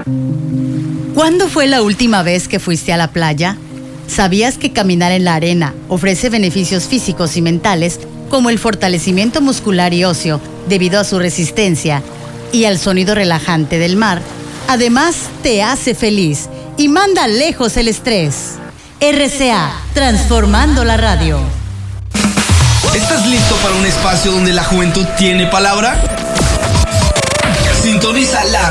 ¿Cuándo fue la última vez que fuiste a la playa? ¿Sabías que caminar en la arena ofrece beneficios físicos y mentales como el fortalecimiento muscular y óseo debido a su resistencia y al sonido relajante del mar? Además, te hace feliz y manda lejos el estrés. RCA, transformando la radio. ¿Estás listo para un espacio donde la juventud tiene palabra? Sintoniza la